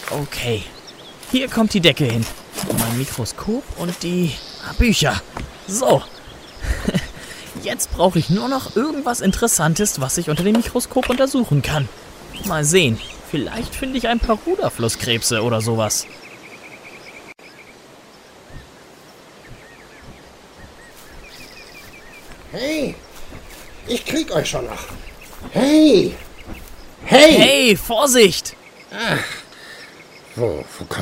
Okay, hier kommt die Decke hin. Mein Mikroskop und die Bücher. So. Jetzt brauche ich nur noch irgendwas Interessantes, was ich unter dem Mikroskop untersuchen kann. Mal sehen, vielleicht finde ich ein paar Ruderflusskrebse oder sowas. Hey, ich krieg euch schon noch. Hey! Hey! Hey, Vorsicht! Wo kommt